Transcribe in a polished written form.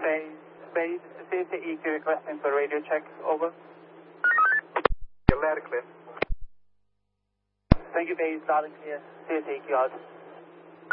Base, Safety EQ requesting for radio check, over. Loud and clear. Thank you, Base, loud and clear. Safety EQ out.